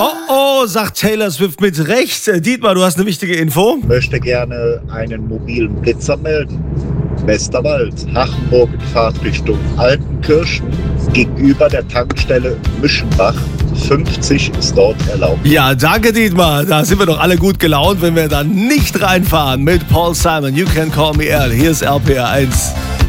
Oh, sagt Taylor Swift mit Recht. Dietmar, du hast eine wichtige Info. Möchte gerne einen mobilen Blitzer melden. Westerwald, Hachenburg in Fahrtrichtung Altenkirchen, gegenüber der Tankstelle Mischenbach. 50 ist dort erlaubt. Ja, danke Dietmar. Da sind wir doch alle gut gelaunt, wenn wir dann nicht reinfahren mit Paul Simon. You can call me Al. Hier ist RPR 1.